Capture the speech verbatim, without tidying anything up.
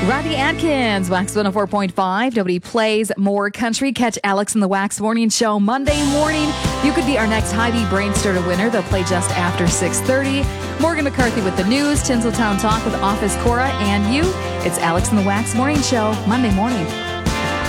Rodney Atkins, Wax one oh four point five. Nobody plays more country. Catch Alex in the Wax Morning Show Monday morning. You could be our next Hy-Vee Brainstarter winner. They'll play just after six thirty. Morgan McCarthy with the news. Tinseltown Talk with Office Cora and you. It's Alex in the Wax Morning Show Monday morning.